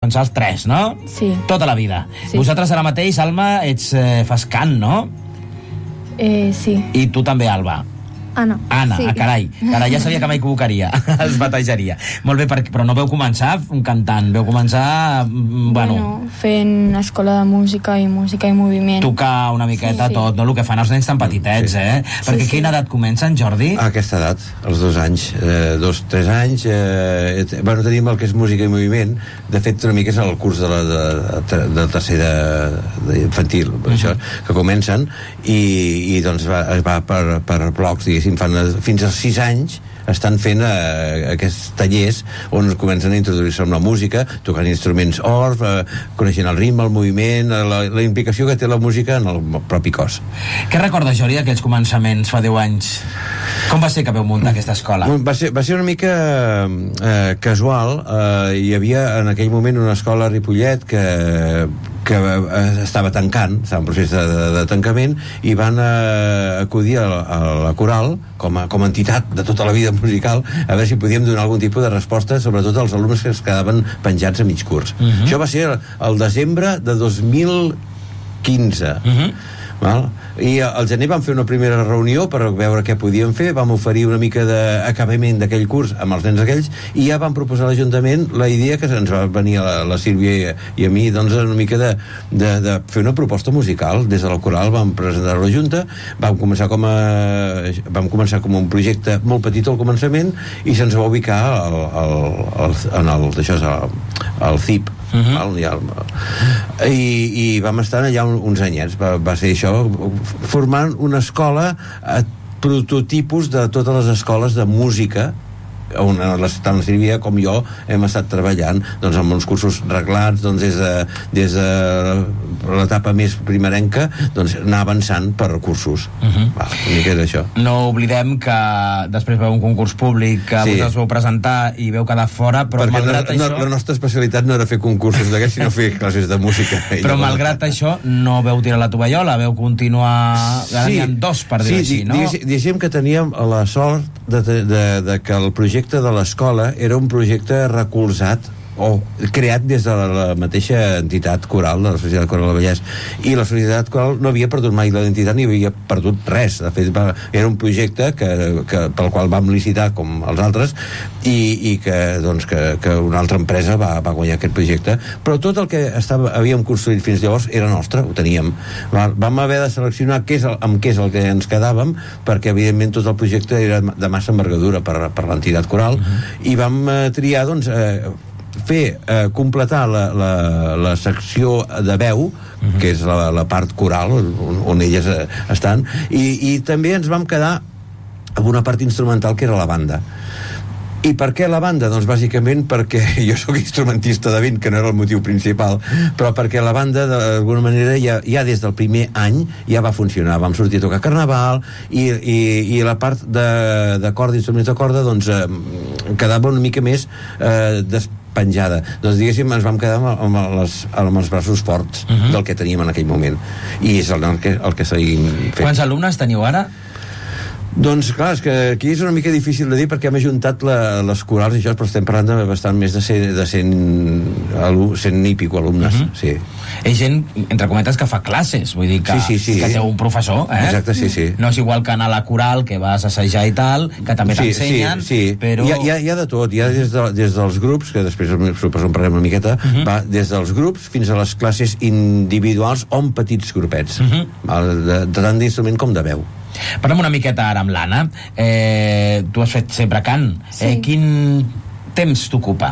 començar als 3, no? Sí. Tota la vida. Sí. Vosaltres ara mateix, Alma, fas cant, no? Sí. I tu també, Alba. Anna, sí. Carai, ja sabia que m'equivocaria. Es batejaria. Molt bé, però no veu començar cantant, veu començar fent escola de música i moviment. Tocar una miqueta tot, no? El que fan els nens tan petitets, Perquè quina edat comencen, Jordi? A aquesta edat, als 2 anys, 2-3 anys, tenim el que és música i moviment. De fet, una mica és el curs de tercer d'infantil, això, que comencen, i doncs es va per blocs, diguéssim, fins als 6 anys estan fent aquests tallers on comencen a introduir-se amb la música, tocant instruments coneixent el ritme, el moviment, la implicació que té la música en el propi cos. Què recorda, Jordi, d'aquells començaments fa 10 anys? Com va ser que vau muntar aquesta escola? Va ser una mica casual. Hi havia en aquell moment una escola a Ripollet que estava tancant, estava en procés de tancament, i van acudir a la Coral com a entitat de tota la vida musical a veure si podíem donar algun tipus de resposta, sobretot als alumnes que es quedaven penjats a mig curs. Això va ser el desembre de 2015. Val? I al gener vam fer una primera reunió per veure què podíem fer, vam oferir una mica d'acabament d'aquell curs amb els nens aquells, i ja vam proposar a l'Ajuntament la idea que ens va venir a la Sílvia i a mi, doncs una mica de fer una proposta musical. Des de la Coral vam presentar-ho a la Junta, vam començar com un projecte molt petit al començament i se'ns va ubicar al CIP. I vam estar allà uns anyets. Va ser això, formant una escola prototipus de totes les escoles de música on tant la Sílvia com jo hem estat treballant, doncs, amb uns cursos reglats, doncs, des de l'etapa més primerenca, doncs, anar avançant per cursos. Una mica és això. No oblidem que després veu un concurs públic que vosaltres vau presentar i veu quedar fora, però perquè malgrat això... la nostra especialitat no era fer concursos d'aquests, sinó fer classes de música. Però malgrat això no veu tirar la tovallola, veu continuar guanyant dos, per dir-ho així, no? Diguéssim que teníem la sort de que el projecte de l'escola era un projecte recolzat o creat des de la mateixa entitat coral, de la Societat Coral del Vallès, i la Societat Coral no havia perdut mai l'identitat ni havia perdut res. De fet, era un projecte pel qual vam licitar com els altres i que una altra empresa va guanyar aquest projecte, però tot el que havíem construït fins llavors era nostre, ho teníem. Vam haver de seleccionar amb què és el que ens quedàvem, perquè evidentment tot el projecte era de massa envergadura per l'entitat coral, i vam triar, doncs, completar la secció de veu, que és la part coral on elles estan, i també ens vam quedar amb una part instrumental que era la banda. I per què la banda? Doncs bàsicament perquè jo sóc instrumentista de vent, que no era el motiu principal, però perquè la banda d'alguna manera ja des del primer any ja va funcionar. Vam sortir a tocar carnaval i la part de corda, instruments de corda, doncs quedava una mica més despenjada. Doncs diguéssim, ens vam quedar amb els braços forts del que teníem en aquell moment, i és el que seguim fent. Quants alumnes teniu ara? Doncs clar, és que aquí és una mica difícil de dir perquè hem ajuntat les corals i això, però estem parlant de bastant més de 100 i pico alumnes. Sí. És gent, entre cometes, que fa classes, vull dir que té un professor, Exacte, sí. No és igual que anar a la coral, que vas a assajar i tal, que també t'ensenyen, però... Hi ha de tot, hi ha des dels grups, que després suposo en parlem una miqueta, va des dels grups fins a les classes individuals o en petits grupets, tant d'instrument com de veu. Parlem una miqueta ara amb l'Anna. Tu has fet sempre cant. Quin temps t'ocupa?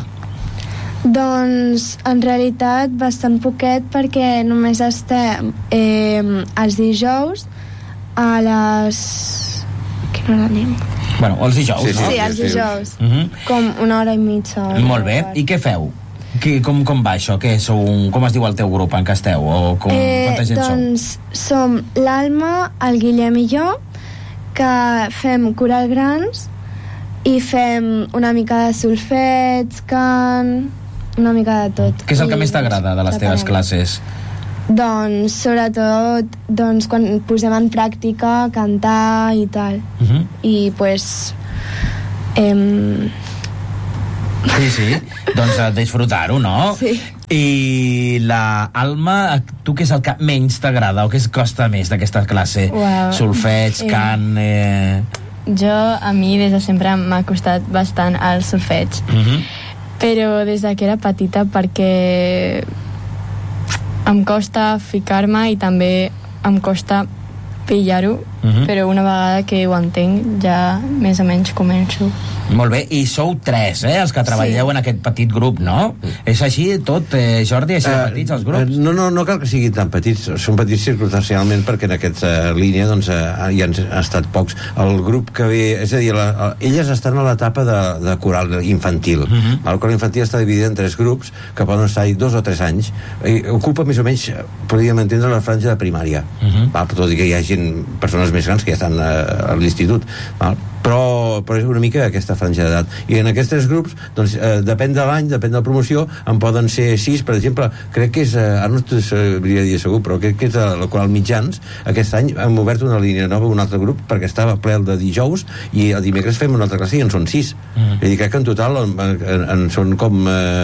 Doncs en realitat bastant poquet, perquè només estem els dijous a les... Quina hora anem? Bueno, els dijous, no? Sí, els dijous. Com 1 hora i mitja. Molt bé. I què feu? Com va això? Com es diu el teu grup en què esteu? Quanta gent sou? Doncs som l'Alma, el Guillem i jo, que fem coral grans i fem una mica de solfeig, cant, una mica de tot. Què és el que més t'agrada de les teves classes? Doncs sobretot quan posem en pràctica cantar i tal. I pues Sí, doncs disfrutar-ho, no? Sí. I la Alma, tu què és el que menys t'agrada o què es costa més d'aquesta classe? Uau. Solfeig, cant... A mi des de sempre m'ha costat bastant el solfeig, però des de que era petita, perquè em costa ficar-me i també em costa pillar-ho, però una vegada que ho entenc ja més o menys començo. Molt bé, i sou 3, els que treballeu en aquest petit grup, no? És així tot, Jordi, així de petits els grups? No cal que siguin tan petits, són petits circumstancialment perquè en aquesta línia doncs, hi han estat pocs. El grup que ve, és a dir, elles estan a l'etapa de coral infantil. El coral infantil està dividit en 3 grups que poden estar 2 o 3 anys. Ocupa més o menys, podríem entendre, la franja de primària. Tot i que hi ha persones més grans que ja estan a l'institut. Però és una mica aquesta franja d'edat. I en aquests 3 grups, doncs, depèn de l'any, depèn de la promoció, en poden ser 6, per exemple, crec que és, ara no t'ho sabria dir segur, però crec que és la Coral Mitjans. Aquest any hem obert una línia nova, un altre grup, perquè estava ple el de dijous, i el dimecres fem una altra classe i en són 6. És a dir, crec que en total en són com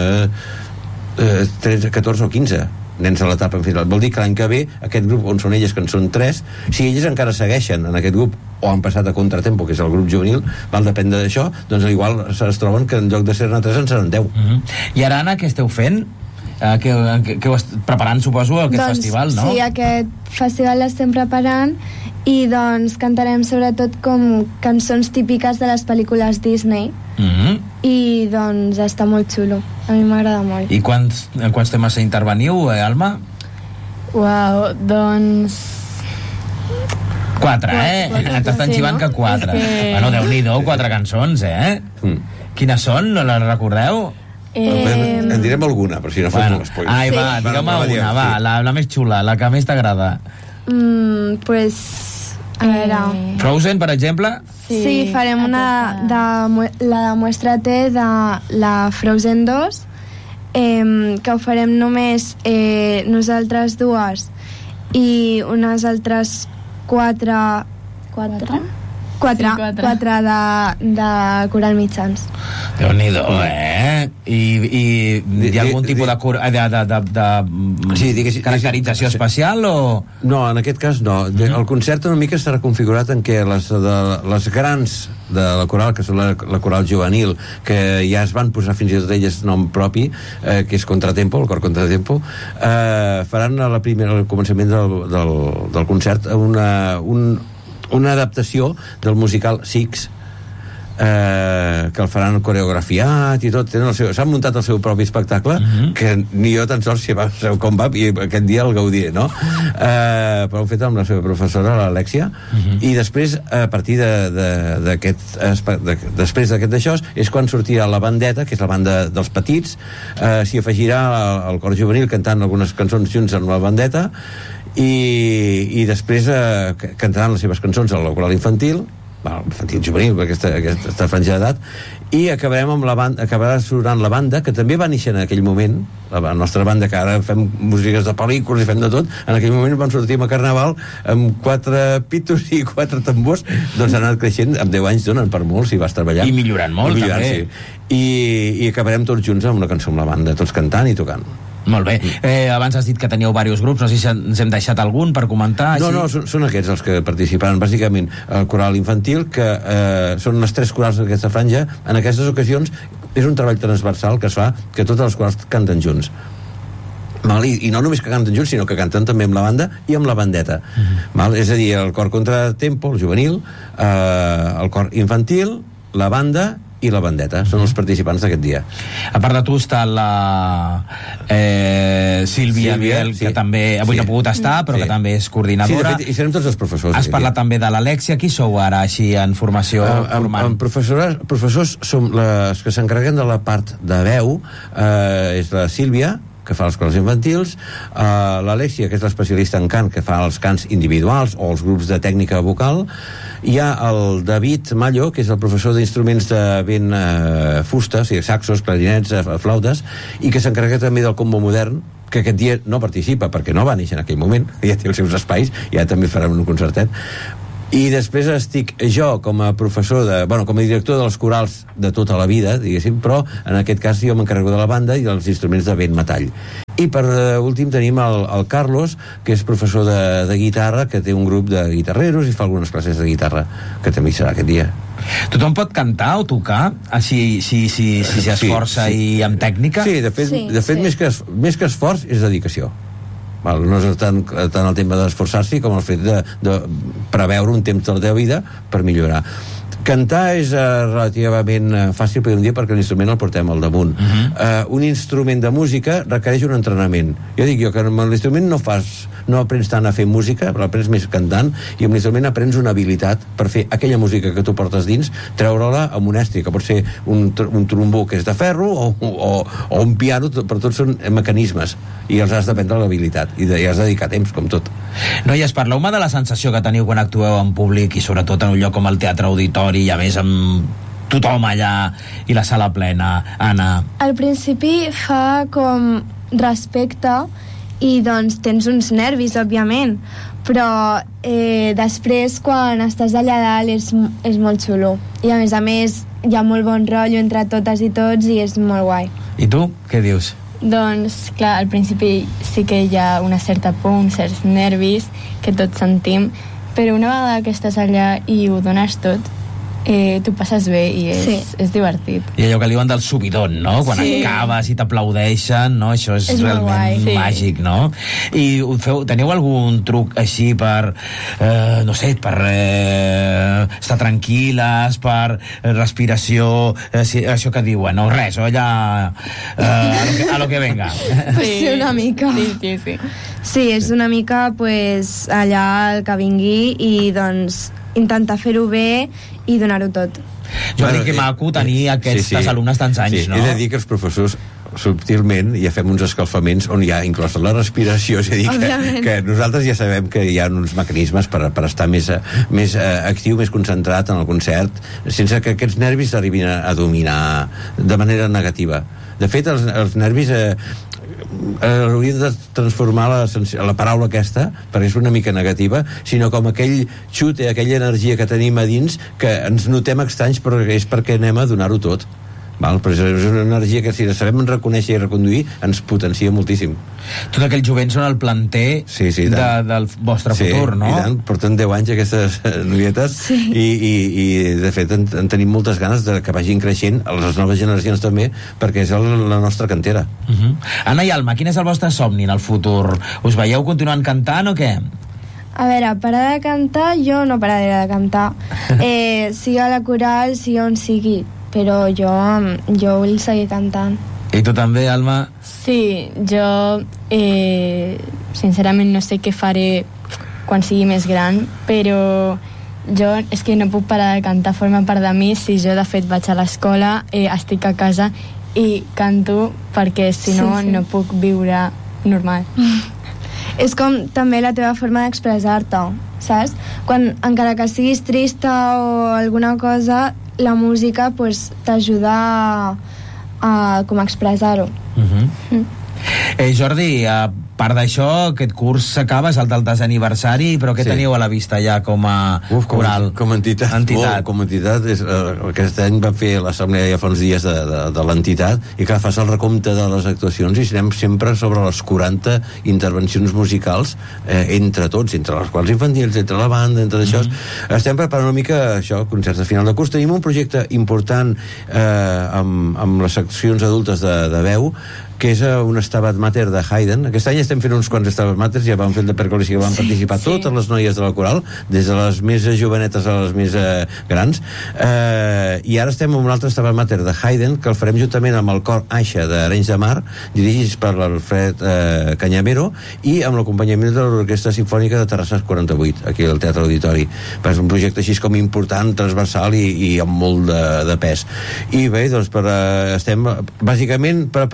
13, 14 o 15 nens a l'etapa final. Vol dir que l'any que ve aquest grup on són elles, que en són 3, si elles encara segueixen en aquest grup o han passat a contratempo, que és el grup juvenil, val, depèn d'això, doncs igual es troben que en lloc de ser-ne 3 en seran 10. I ara, Anna, què esteu fent? Que ho preparant, suposo, aquest festival, no? Sí, aquest festival l'estem preparant i doncs cantarem sobretot com cançons típiques de les pel·lícules Disney. I doncs està molt xulo, a mi m'agrada molt. I en quants temes interveniu, Alma? Uau, doncs 4, t'estan xivant que 4. Bueno, Déu-n'hi-do, 4 cançons, Quines són? No les recordeu? En direm alguna, però si no fem molt spoiler. Ai, va, digue'm una, la més xula, la que més t'agrada. Pues, a veure... Frozen, per exemple? Sí, farem la de Muéstrate de la Frozen 2, que ho farem només nosaltres dues i unes altres 4 de Coral Mitjans. Déu-n'hi-do, I hi ha algun tipus de caracterització especial o...? No, en aquest cas no. El concert una mica estarà configurat en què les grans de la coral, que són la coral juvenil, que ja es van posar fins i tot elles nom propi, que és Contratempo, el cor Contratempo, faran al començament del concert una adaptació del musical Six, que el faran coreografiat i tot, s'han muntat el seu propi espectacle, que ni jo tan sols sé com va, i aquest dia el gaudiré, no? Però ho he fet amb la seva professora, l'Alexia, i després, a partir després d'aquest d'això, és quan sortirà la bandeta, que és la banda dels petits, s'hi afegirà el cor juvenil cantant algunes cançons junts amb la bandeta, i després cantaran les seves cançons a la coral infantil juvenil, aquesta franja d'edat, i acabarà sonant la banda, que també va néixer en aquell moment, la nostra banda, que ara fem músiques de pel·lícules i fem de tot, en aquell moment vam sortir a Carnaval amb 4 pitos i 4 tambors, doncs han anat creixent, amb 10 anys donen per molt si vas treballar. I millorant molt, també. Sí. I acabarem tots junts amb una cançó amb la banda, tots cantant i tocant. Molt bé. Abans has dit que teníeu diversos grups, no sé si ens hem deixat algun per comentar. No, són aquests els que participaran, bàsicament el coral infantil, que són les 3 corals d'aquesta franja. En aquestes ocasions és un treball transversal que es fa, que totes les corals canten junts. I no només que canten junts, sinó que canten també amb la banda i amb la bandeta. És a dir, el cor Contratempo, el juvenil, el cor infantil, la banda i la bandeta, són els participants d'aquest dia. A part de tu està la Sílvia Miguel, que també avui no ha pogut estar, però que també és coordinadora. Sí, de fet, i serem tots els professors. Has parlat també de l'Alexia. Qui sou ara, així, en formació formant? Professors som les que s'encarreguen de la part de veu, és la Sílvia, que fa les coses infantils, l'Alexia, que és l'especialista en cant, que fa els cants individuals o els grups de tècnica vocal. Hi ha el David Mallo, que és el professor d'instruments de vent, fusta, o sigui, saxos, clarinets, flautes, i que s'encarrega també del combo modern, que aquest dia no participa perquè no va néixer en aquell moment, ja té els seus espais, ja també faran un concertet, I després estic jo com a professor com a director dels corals de tota la vida, diguéssim, però en aquest cas jo m'encarrego de la banda i dels instruments de vent metall. I per últim tenim el Carlos, que és professor de guitarra, que té un grup de guitarreros i fa algunes classes de guitarra, que també hi serà aquest dia. Tothom pot cantar o tocar si s'esforça i amb tècnica? Sí, de fet més que esforç és dedicació. No és tant el tema d'esforçar-s'hi com el fet de preveure un temps de la teva vida per millorar. Cantar és relativament fàcil, podríem dir, perquè l'instrument el portem al damunt. Un instrument de música requereix un entrenament. Jo dic que amb l'instrument no aprens tant a fer música, però aprens més cantant, i amb l'instrument aprens una habilitat per fer aquella música que tu portes dins, treure-la amb un estri, que pot ser un trombó que és de ferro o un piano, però tots són mecanismes, i els has d'aprendre l'habilitat, i has de dedicar temps, com tot. Noies, parleu-me de la sensació que teniu quan actueu en públic, i sobretot en un lloc com el Teatre Auditori, i a més amb tothom allà i la sala plena. Anna? Al principi fa com respecte i doncs tens uns nervis, òbviament, però després quan estàs allà dalt és molt xulo, i a més hi ha molt bon rotllo entre totes i tots i és molt guai. I tu, què dius? Doncs, clar, al principi sí que hi ha una certa por, uns certs nervis que tots sentim, però una vegada que estàs allà i ho dones tot, t'ho passes bé i és divertit. I allò que diuen del subidon, no? Quan acabes i t'aplaudeixen, no? Això és realment màgic, no? I teniu algun truc així per no sé, per estar tranquil·les, per respiració, això que diuen, no? Res, allà a lo que venga. Sí, una mica. Sí. Sí, és una mica pues, allà el que vingui i doncs intentar fer-ho bé i donar-ho tot. Jo dic que maco tenir aquestes alumnes tants anys, no? He de dir que els professors subtilment ja fem uns escalfaments on hi ha inclòs la respiració, és a dir, que nosaltres ja sabem que hi ha uns mecanismes per estar més actiu, més concentrat en el concert, sense que aquests nervis arribin a dominar de manera negativa. De fet, els nervis hauríem de transformar la paraula aquesta, perquè és una mica negativa, sinó com aquell xute, aquella energia que tenim a dins, que ens notem estranys, però és perquè anem a donar-ho tot. Però és una energia que si la sabem reconèixer i reconduir ens potencia moltíssim. Tot aquell jovent són el planter del vostre futur, no? I tant, porten 10 anys aquestes noietes i de fet en tenim moltes ganes de que vagin creixent les noves generacions també, perquè és la nostra cantera. Anna i Alma, quin és el vostre somni en el futur? Us veieu continuant cantant o què? A veure, parar de cantar, jo no pararé de cantar. Sigui a la coral, sigui on sigui, però jo vull seguir cantant. I tu també, Alma? Sí, jo sincerament no sé què faré quan sigui més gran, però jo és que no puc parar de cantar, forma part de mi. Si jo de fet vaig a l'escola, estic a casa i canto, perquè si no no puc viure normal. És com també la teva forma d'expressar-te, saps? Encara que siguis trista o alguna cosa, la música pues, t'ajuda a com expressar-ho. Jordi, a part d'això, aquest curs s'acaba, és el del desaniversari, però què teniu a la vista ja com a coral? Com a entitat. Com a entitat, aquest any vam fer l'assemblea ja fa uns dies de l'entitat, i que fas el recompte de les actuacions i anem sempre sobre les 40 intervencions musicals entre tots, entre les quals infantils, entre la banda, entre això. Estem preparant una mica això, concerts de final de curs. Tenim un projecte important amb les seccions adultes de veu, que és un Stabat Mater de Haydn. Aquest any estem fent uns quants Stabat Maters, ja vam fer el de Percolis, que van participar totes les noies de la coral, des de les més jovenetes a les més grans, i ara estem amb un altre Stabat Mater de Haydn, que el farem juntament amb el cor Aixa d'Arenys de Mar, dirigits per l'Alfred Cañamero, i amb l'acompanyament de l'Orquestra Simfònica de Terrassa 48, aquí al Teatre Auditori. És un projecte així com important, transversal i amb molt de pes. I bé, doncs estem bàsicament preparant i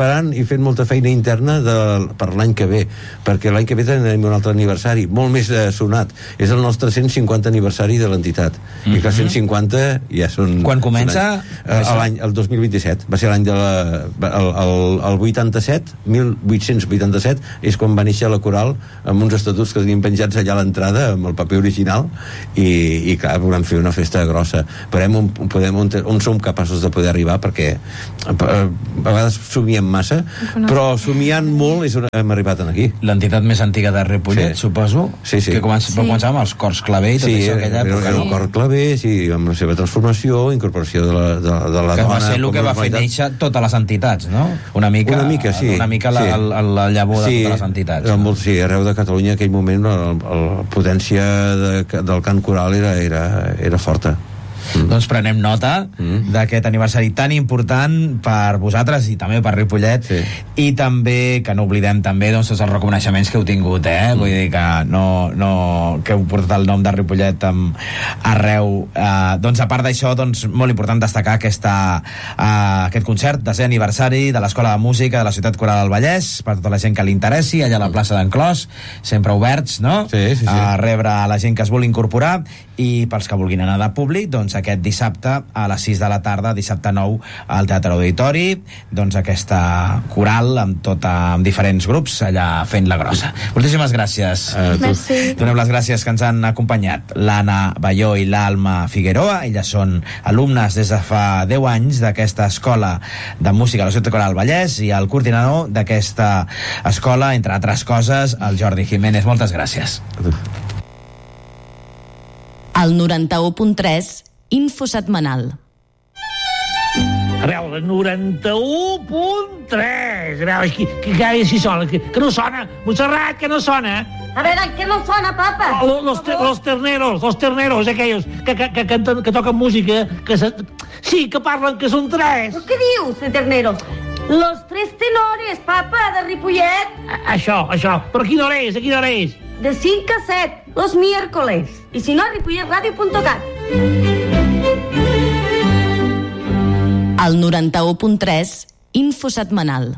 fent molta feina interna per l'any que ve, perquè l'any que ve tenim un altre aniversari, molt més sonat. És el nostre 150 aniversari de l'entitat. I que 150 ja són... Quan comença? El 2027. Va ser l'any de el 87, 1887, és quan va néixer la coral, amb uns estatuts que tenim penjats allà a l'entrada, amb el paper original, i clar, volem fer una festa grossa. Veurem on som capaços de poder arribar, perquè a vegades somiem massa, però somiant molt és on hem arribat aquí. L'entitat més antiga de Ripollet, suposo, que començava amb els cors claver i tot això aquella època. Era el cor claver, amb la seva transformació, incorporació de la dona... Que va ser el que va fer néixer totes les entitats, no? Una mica la llavor de totes les entitats. Sí, arreu de Catalunya en aquell moment la potència del cant coral era forta. Doncs prenem nota d'aquest aniversari tan important per vosaltres i també per Ripollet, i també que no oblidem també tots els reconeixements que heu tingut, vull dir que que heu portat el nom de Ripollet arreu. Doncs a part d'això, molt important destacar aquest concert de 10è aniversari de l'Escola de Música de la Ciutat Coral del Vallès, per tota la gent que li interessi, allà a la plaça d'en Clos, sempre oberts, no? A rebre a la gent que es vulgui incorporar, i pels que vulguin anar de públic, aquest dissabte a les 6 de la tarda, dissabte 9 al Teatre Auditori, aquesta coral amb diferents grups allà fent la grossa. Moltíssimes gràcies. Donem les gràcies que ens han acompanyat l'Anna Balló i l'Alma Figueroa. Elles són alumnes des de fa 10 anys d'aquesta escola de música a la Ciutat Coral del Vallès, i el coordinador d'aquesta escola, entre altres coses, el Jordi Jiménez. Moltes gràcies. El 91.3 Info setmanal. A veure, 91.3. A veure, que cada dia sí sona. Que no sona. Montserrat, que no sona. A veure, què no sona, papa? Los terneros, aquells que toquen música, sí, que parlen que són 3. Què dius, de terneros? Los 3 tenores, papa, de Ripollet. Això. Però a quina hora és? De 5 a 7, los miércoles. I si no, a ripolletradio.cat. El 91.3 Info setmanal.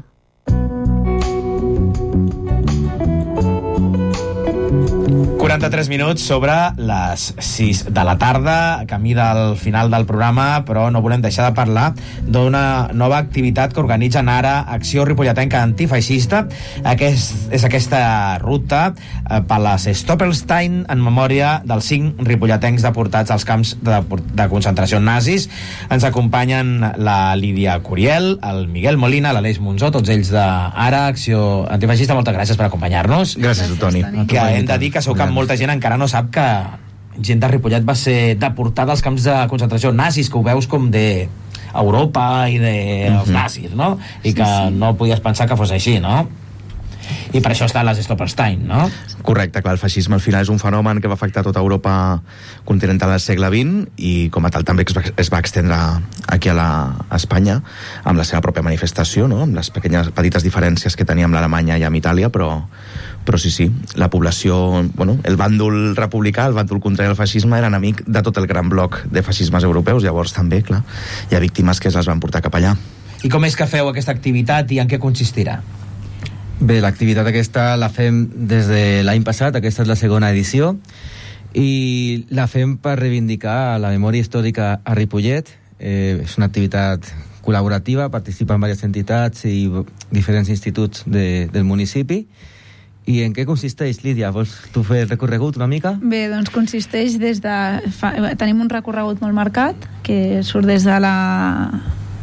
43 minuts sobre les 6 de la tarda, camí del final del programa, però no volem deixar de parlar d'una nova activitat que organitzen ara Acció Ripolletenca Antifeixista. És aquesta ruta per les Stoppelstein en memòria dels 5 ripolletencs deportats als camps de concentració nazis. Ens acompanyen la Lídia Curiel, el Miguel Molina, l'Aleix Monzó, tots ells d'ara Acció Antifeixista. Moltes gràcies per acompanyar-nos. Gràcies, Toni. Que hem de dir que sou molta gent encara no sap que gent de Ripollet va ser deportada als camps de concentració nazis, que ho veus com de Europa i dels nazis, no? I que no podies pensar que fos així, no? I per això estan les Stoppelstein, no? Correcte, clar, el feixisme al final és un fenomen que va afectar tota Europa continental al segle XX, i com a tal també es va extendre aquí a Espanya amb la seva pròpia manifestació, no? Amb les petites diferències que tenia amb l'Alemanya i amb Itàlia, però sí, la població, el bàndol republicà, el bàndol contrari al feixisme, era enemic de tot el gran bloc de feixismes europeus. Llavors també, clar, hi ha víctimes que es les van portar cap allà. I com és que feu aquesta activitat i en què consistirà? Bé, l'activitat aquesta la fem des de l'any passat, aquesta és la segona edició, i la fem per reivindicar la memòria històrica a Ripollet. És una activitat col·laborativa, participen diverses entitats i diferents instituts del municipi. I en què consisteix, Lídia? Vols tu fer el recorregut una mica? Bé, doncs consisteix tenim un recorregut molt marcat, que surt des de la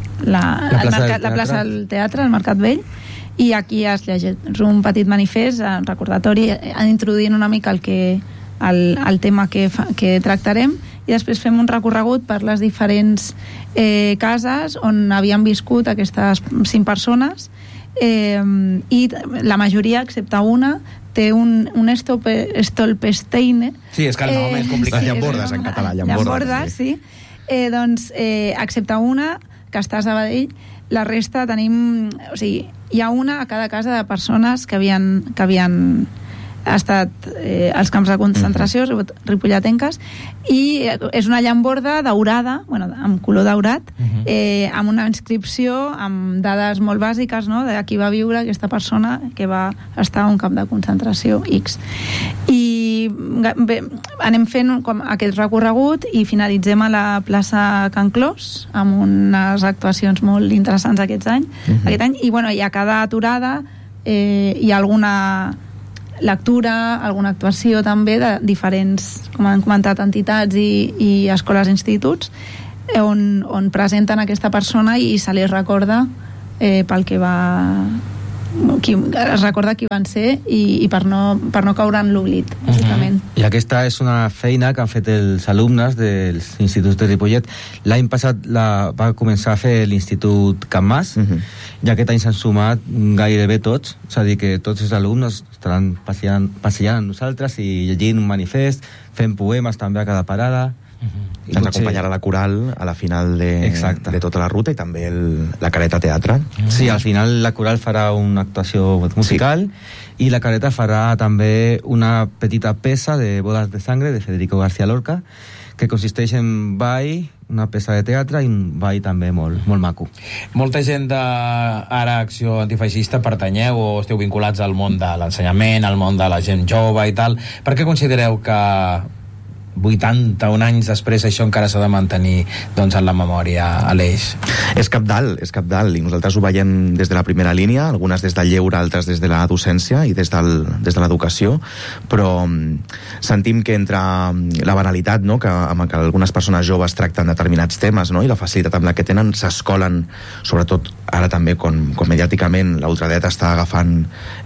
plaça del teatre, el Mercat Vell, i aquí es llegeix un petit manifest, un recordatori, introduint una mica el tema que tractarem, i després fem un recorregut per les diferents cases on havien viscut aquestes 5 persones, i la majoria, excepte una, té un Stolpersteine. Sí, és que el nom és complicat. Llambordes, en català. Llambordes, sí. Doncs, excepte una, que està a Sabadell, la resta tenim... O sigui, hi ha una a cada casa de persones que havien ha estat als camps de concentració ripolletenques, i és una llamborda daurada, amb color daurat, amb una inscripció amb dades molt bàsiques, no?, de qui va viure aquesta persona que va estar a un camp de concentració X. I bé, anem fent com aquest recorregut i finalitzem a la plaça Can Clos amb unes actuacions molt interessants aquest any, i a cada aturada hi ha alguna lectura, alguna actuació també de diferents, com han comentat, entitats i escoles i instituts on presenten aquesta persona i se li recorda pel que va... es recorda qui van ser i per no caure en l'oblit, bàsicament. I aquesta és una feina que han fet els alumnes dels instituts de Ripollet. L'any passat va començar a fer l'Institut Can Mas, i aquest any s'han sumat gairebé tots, és a dir, que tots els alumnes estaran passejant amb nosaltres i llegint un manifest, fent poemes també a cada parada. Ens acompanyarà la coral a la final de tota la ruta i també la careta teatre. Sí, al final la coral farà una actuació musical i la careta farà també una petita peça de Bodas de Sangre de Federico García Lorca, que consisteix en ball, una peça de teatre i un ball també molt maco. Molta gent d'Ara Acció Antifeixista pertanyeu o esteu vinculats al món de l'ensenyament, al món de la gent jove i tal. Per què considereu que 81 anys després això encara s'ha de mantenir en la memòria, Aleix? És cabdal, i nosaltres ho veiem des de la primera línia, algunes des del lleure, altres des de la docència i des de l'educació, però sentim que entre la banalitat, no?, amb què algunes persones joves tracten determinats temes, no?, i la facilitat amb la que tenen, s'escolen, sobretot ara també com mediàticament la ultradreta està agafant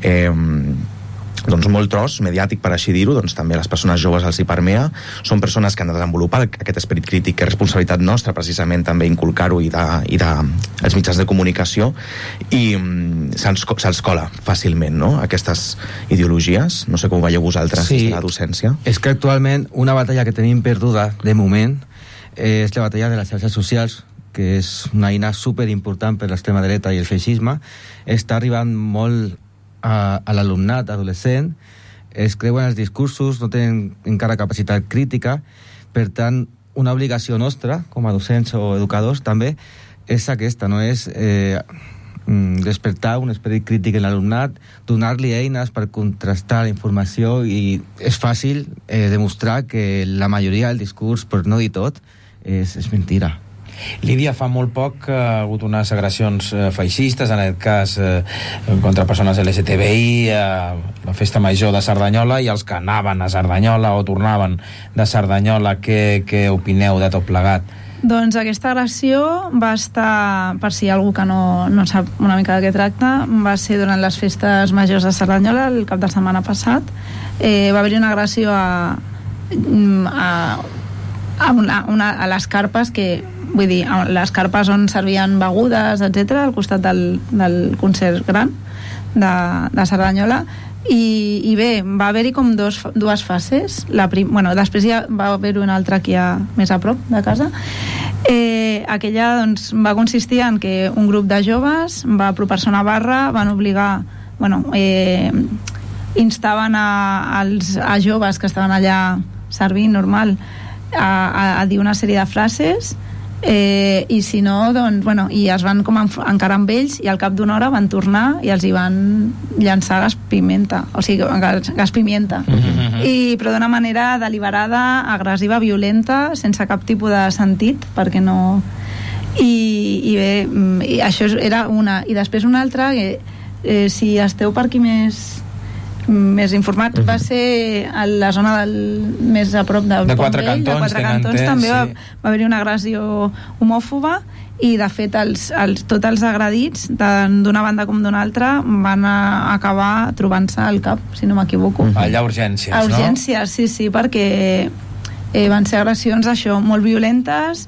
molt tros mediàtic, per així dir-ho, també les persones joves els hi permea. Són persones que han de desenvolupar aquest esperit crític, que és responsabilitat nostra precisament també inculcar-ho i dels mitjans de comunicació, i se'ls cola fàcilment, no?, aquestes ideologies. No sé com ho veieu vosaltres des de la docència. És que actualment una batalla que tenim perduda de moment és la batalla de les xarxes socials, que és una eina superimportant per l'extrema dreta i el feixisme. Està arribant molt a l'alumnat adolescent, es creuen els discursos, no tenen encara capacitat crítica. Per tant, una obligació nostra com a docents o educadors també és aquesta, no? És despertar un esperit crític en l'alumnat, donar-li eines per contrastar la informació, i és fàcil demostrar que la majoria del discurs, per no dir tot, és mentira. Lídia, fa molt poc ha hagut unes agressions feixistes, en aquest cas contra persones LGTBI, a la festa major de Cerdanyola, i els que anaven a Cerdanyola o tornaven de Cerdanyola. Què opineu de tot plegat? Doncs aquesta agressió va estar, per si hi ha algú que no sap una mica de què tracta, va ser durant les festes majors de Cerdanyola el cap de setmana passat. Va haver-hi una agressió a les carpes, que vull dir, les carpes on servien begudes, etc., al costat del concert gran de Cerdanyola, i bé, va haver-hi com dues fases. Després ja va haver una altra aquí més a prop de casa. Aquella va consistir en que un grup de joves va apropar-se a una barra, van obligar, instaven a joves que estaven allà servint normal a dir una sèrie de frases, i si no, i es van com encarar amb ells, i al cap d'una hora van tornar i els hi van llançar gas pimienta, però d'una manera deliberada, agressiva, violenta, sense cap tipus de sentit, perquè no... I bé, això era una. I després una altra, que si esteu per aquí més informat, va ser a la zona més a prop de Quatre Cantons, també va haver-hi una agressió homòfoba, i de fet tots els agredits d'una banda com d'una altra van acabar trobant-se al cap, si no m'equivoco. Allà a urgències, no? A urgències, sí, perquè van ser agressions molt violentes,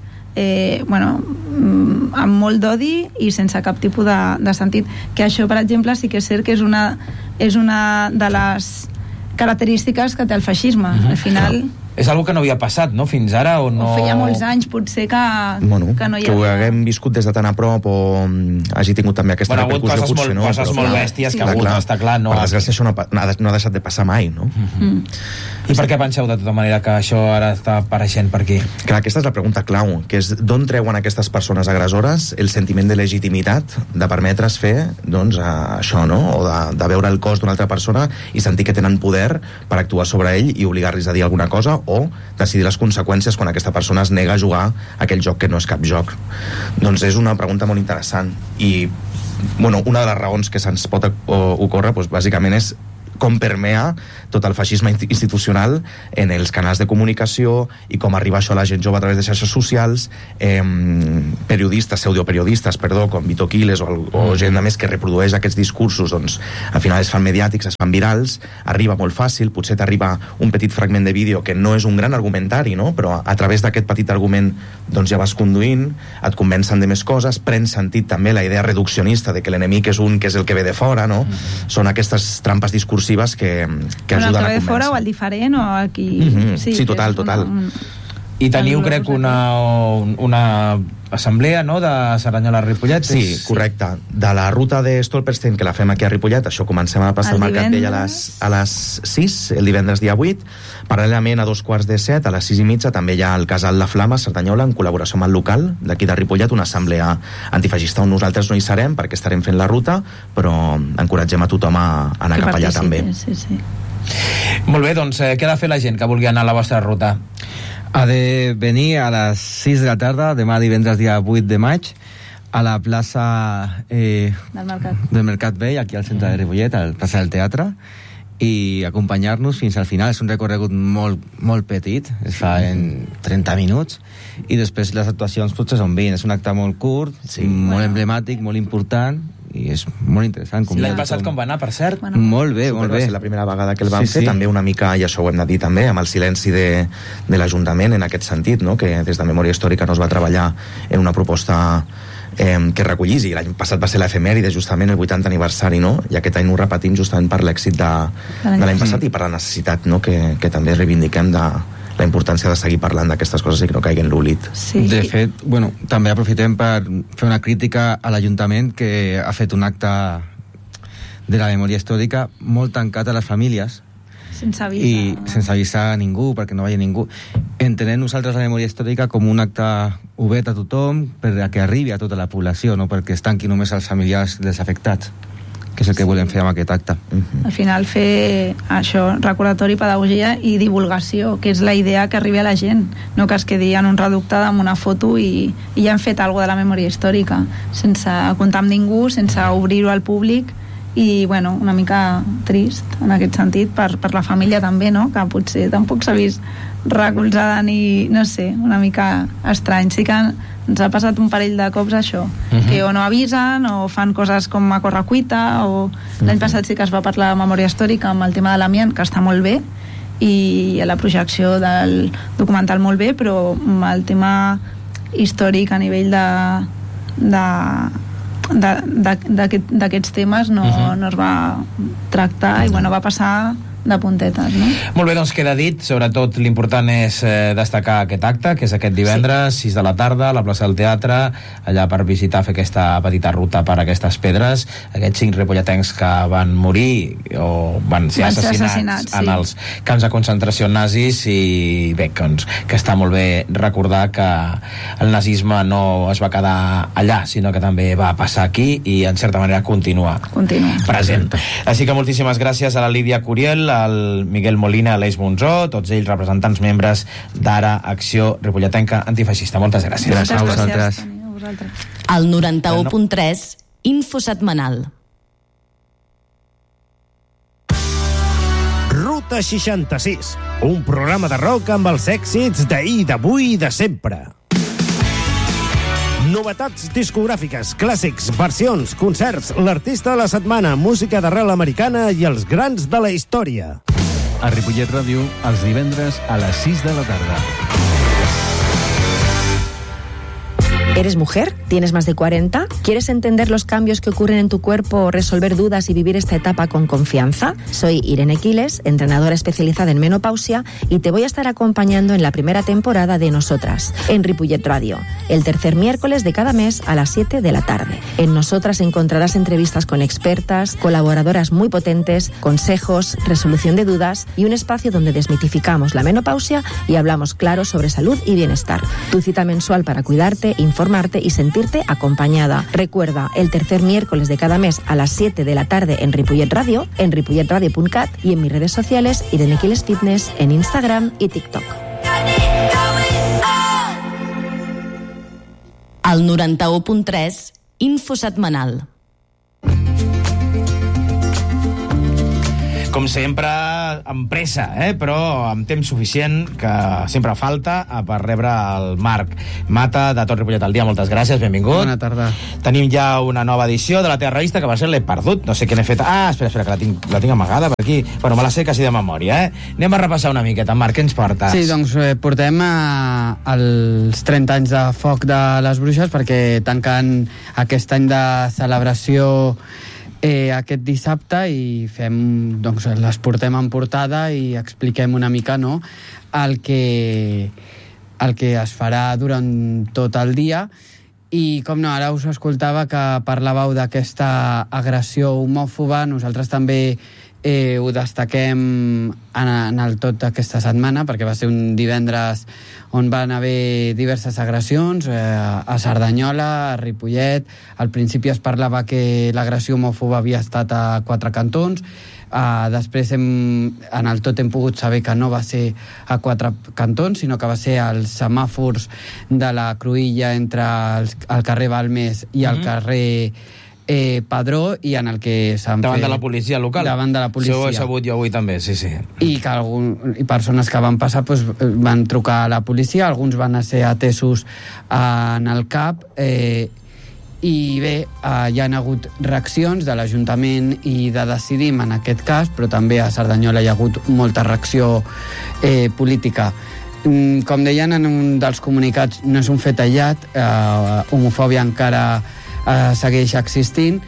amb molt d'odi i sense cap tipus de sentit. Que això, per exemple, sí que és cert que és una de les característiques que té el feixisme. Al final És algo que no havia passat, no?, fins ara, o no... O feia molts anys, potser que no hi havia... Que ho haguem viscut des de tan a prop o hagi tingut també aquesta repercussió, potser no. Coses molt bèsties que ha hagut, està clar. Per desgràcia, això no ha deixat de passar mai, no? I per què penseu de tota manera que això ara està apareixent per aquí? Clar, aquesta és la pregunta clau, que és d'on treuen aquestes persones agressores el sentiment de legitimitat de permetre's fer, doncs, això, no? O de veure el cos d'una altra persona i sentir que tenen poder per actuar sobre ell i obligar-los a dir alguna cosa o decidir les conseqüències quan aquesta persona es nega a jugar aquell joc que no és cap joc. Doncs és una pregunta molt interessant i, bueno, una de les raons que se'ns pot ocórrer, doncs, bàsicament és com permea tot el feixisme institucional en els canals de comunicació i com arriba això a la gent jove a través de xarxes socials, periodistes, pseudoperiodistes, com Vito Quiles o gent de més que reprodueix aquests discursos, doncs al final es fan mediàtics, es fan virals, arriba molt fàcil, potser t'arriba un petit fragment de vídeo que no és un gran argumentari, no? Però a través d'aquest petit argument doncs ja vas conduint, et convencen de més coses, pren sentit també la idea reduccionista de que l'enemic és un que és el que ve de fora, no? Són aquestes trampes discursives que ajuden a convèncer. El que ve de fora o el diferent o aquí... Sí, total. I teniu, crec, una assemblea, no?, de Cerdanyola a Ripollet. Sí, correcte. De la ruta de Stolperstein, que la fem aquí a Ripollet, això comencem a passar al Mercat Vell a les 6, el divendres dia 8. Paral·lelament, a 2:45, a les 6:30, també hi ha el Casal La Flama, Cerdanyola, en col·laboració amb el local d'aquí de Ripollet, una assemblea antifeixista on nosaltres no hi serem perquè estarem fent la ruta, però encoratgem a tothom a anar cap allà també. Sí. Molt bé, doncs què ha de fer la gent que vulgui anar a la vostra ruta? Ha de venir a les 6 de la tarda, demà divendres dia 8 de maig, a la plaça del Mercat Vell, aquí al centre de Ripollet, a la plaça del Teatre, i acompanyar-nos fins al final. És un recorregut molt petit, es fa en 30 minuts, i després les actuacions potser són 20. És un acte molt curt, molt emblemàtic, molt important, i és molt interessant. L'any passat com va anar, per cert? Molt bé. Va ser la primera vegada que el vam fer, també una mica, i això ho hem de dir també, amb el silenci de l'Ajuntament en aquest sentit, no? Que des de Memòria Històrica no es va treballar en una proposta que recollís, i l'any passat va ser l'efemèride, justament el 80 aniversari, no? I aquest any ho repetim justament per l'èxit de l'any passat i per la necessitat, no? Que també reivindiquem de la importància de seguir parlant d'aquestes coses i que no caigui en l'oblit. De fet, també aprofitem per fer una crítica a l'Ajuntament, que ha fet un acte de la memòria històrica molt tancat a les famílies, sense avisar. I sense avisar a ningú, perquè no vagi ningú. Entenem nosaltres la memòria històrica com un acte obert a tothom perquè arribi a tota la població, no perquè es tanqui només als familiars dels afectats, que és el que volem fer amb aquest acte. Al final fer això, recordatori, pedagogia i divulgació, que és la idea que arribi a la gent, no que es quedi en un reducte amb una foto i ja hem fet alguna de la memòria històrica, sense comptar amb ningú, sense obrir-ho al públic, i una mica trist en aquest sentit per la família també, no? Que potser tampoc s'ha vist recolzada ni, no sé, una mica estrany. Sí que ens ha passat un parell de cops això, que o no avisen o fan coses com a correcuita, o l'any passat sí que es va parlar de memòria històrica amb el tema de l'amiant, que està molt bé, i la projecció del documental molt bé, però el tema històric a nivell d'aquests temes no es va tractar i va passar de puntetes, no? Molt bé, doncs queda dit. Sobretot l'important és destacar aquest acte, que és aquest divendres, 6 de la tarda, a la plaça del Teatre, allà per visitar, fer aquesta petita ruta per aquestes pedres, aquests 5 ripolletens que van morir o van ser assassinats en els camps de concentració nazis, i bé, doncs, que està molt bé recordar que el nazisme no es va quedar allà, sinó que també va passar aquí i en certa manera continua present. Així que moltíssimes gràcies a la Lídia Curiel, al Miguel Molina, a l'Eix Monzó, tots ells representants membres d'Ara Acció Ripolletenca Antifeixista. Moltes gràcies. Gràcies a vosaltres. El 91.3 Info Setmanal. Ruta 66, un programa de rock amb els èxits d'ahir, d'avui i de sempre. Novetats discogràfiques, clàssics, versions, concerts, l'artista de la setmana, música d'arrel americana i els grans de la història. A Ripollet Ràdio, els divendres a les 6 de la tarda. ¿Eres mujer? ¿Tienes más de 40? ¿Quieres entender los cambios que ocurren en tu cuerpo, resolver dudas y vivir esta etapa con confianza? Soy Irene Quiles, entrenadora especializada en menopausia, y te voy a estar acompañando en la primera temporada de Nosotras, en Ripollet Radio, el tercer miércoles de cada mes a las 7 de la tarde. En Nosotras encontrarás entrevistas con expertas, colaboradoras muy potentes, consejos, resolución de dudas y un espacio donde desmitificamos la menopausia y hablamos claro sobre salud y bienestar. Tu cita mensual para cuidarte, informarte y sentirte acompañada. Recuerda, el tercer miércoles de cada mes a las 7 de la tarde en Ripollet Radio, en ripolletradio.cat y en mis redes sociales Irene Quiles Fitness en Instagram y TikTok. Al 91.3, Info Setmanal. Com sempre, amb pressa, però amb temps suficient, que sempre falta, per rebre el Marc Mata, de Tot Ripollet al Dia. Moltes gràcies, benvingut. Bona tarda. Tenim ja una nova edició de la teva revista, que va ser l'he perdut, no sé què n'he fet. Ah, espera, que la tinc amagada per aquí. Bueno, me la sé quasi de memòria, Anem a repassar una miqueta. Marc, què ens portes? Sí, doncs portem els 30 anys de Foc de les Bruixes, perquè tanquen aquest any de celebració aquest dissabte i fem, doncs, les portem en portada i expliquem una mica, no?, el que es farà durant tot el dia. I, com no, ara us escoltava que parlàveu d'aquesta agressió homòfoba. Nosaltres també ho destaquem en el tot d'aquesta setmana, perquè va ser un divendres on van haver diverses agressions a Cerdanyola, a Ripollet. Al principi es parlava que l'agressió homòfoba havia estat a 4 cantons. Després en el tot hem pogut saber que no va ser a 4 cantons, sinó que va ser als semàfors de la Cruïlla entre el carrer Balmes i el carrer Padró, i en el que s'han davant de la policia local. Davant de la policia. Això ho he sabut jo avui també, sí. I que persones que van passar van trucar a la policia, alguns van ser atesos en el CAP, i bé, hi ha hagut reaccions de l'Ajuntament i de Decidim en aquest cas, però també a Cerdanyola hi ha hagut molta reacció política. Com deien en un dels comunicats, no és un fet aïllat, homofòbia encara segueix existint.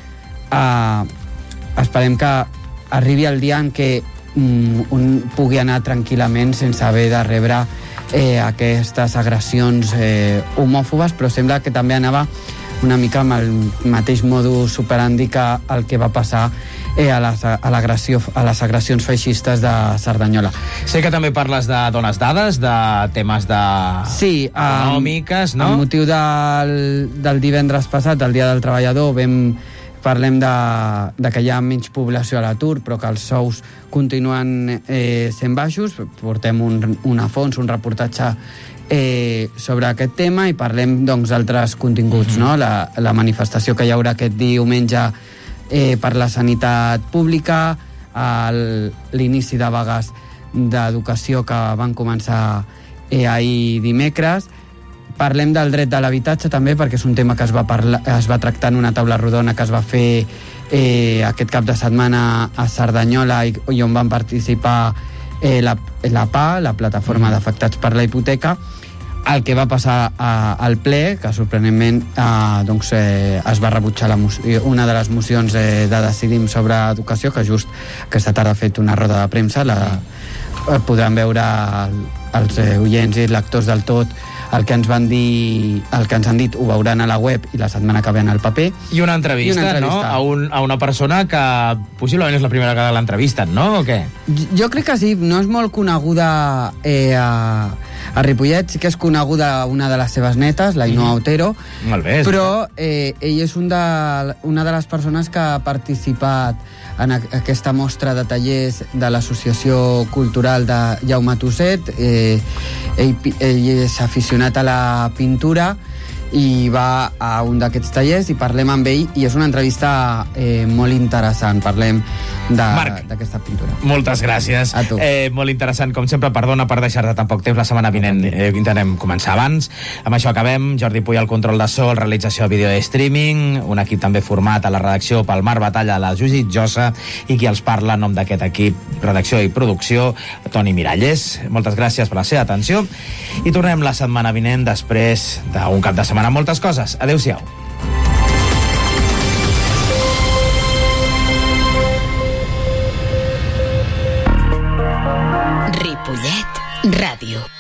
Esperem que arribi el dia en què un pugui anar tranquil·lament sense haver de rebre aquestes agressions homòfobes, però sembla que també anava una mica amb el mateix modus operandi que el que va passar a les agressions feixistes de Cerdanyola. Sé que també parles de dones dades, de temes econòmiques, no? Amb motiu del divendres passat, el Dia del Treballador, parlem de que hi ha menys població a l'atur, però que els sous continuen sent baixos. Portem un fons, un reportatge sobre aquest tema, i parlem d'altres continguts, no? La manifestació que hi haurà aquest diumenge per la sanitat pública, l'inici de vagues d'educació que van començar ahir dimecres. Parlem del dret de l'habitatge també, perquè és un tema que es va tractar en una taula rodona que es va fer aquest cap de setmana a Cerdanyola, i on van participar la PA, la Plataforma d'Afectats per la Hipoteca. El que va passar al ple, que sorprenentment es va rebutjar una de les mocions de Decidim sobre educació, que just aquesta tarda ha fet una roda de premsa, podran veure els oients i lectors del tot el que ens han dit, ho veuran a la web, i la setmana que ve en el paper. I una entrevista, no? A una persona que possiblement és la primera que l'entrevisten, no? O què? Jo crec que sí, no és molt coneguda a Ripollet, sí que és coneguda una de les seves netes, la Ainhoa Otero, però ell és una de les persones que ha participat en aquesta mostra de tallers de l'Associació Cultural de Jaume Tusset. Ell és aficionat a la pintura i va a un d'aquests tallers, i parlem amb ell, i és una entrevista molt interessant. Parlem d'aquesta pintura. Moltes gràcies. A tu. Molt interessant, com sempre. Perdona per deixar-te tan poc temps. La setmana vinent intentem començar abans. Amb això acabem. Jordi Puy al control de so, realització de vídeo de streaming, un equip també format a la redacció pel Marc Batalla, la Judit Josa, i qui els parla en nom d'aquest equip, redacció i producció, Toni Miralles. Moltes gràcies per la seva atenció, i tornem la setmana vinent després d'un cap de setmana com ara moltes coses. Adéu-siau. Ripollet Ràdio.